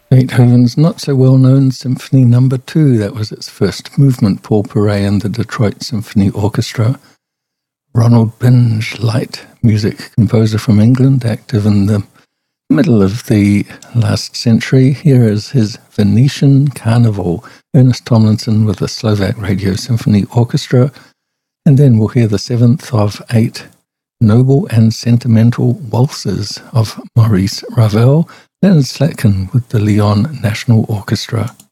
Beethoven's not-so-well-known Symphony No. 2, that was its first movement, Paul Paray and the Detroit Symphony Orchestra. Ronald Binge, light music composer from England, active in the middle of the last century. Here is his Venetian Carnival, Ernest Tomlinson with the Slovak Radio Symphony Orchestra. And then we'll hear the seventh of 8 noble and sentimental waltzes of Maurice Ravel, Leonard Slatkin with the Lyon National Orchestra.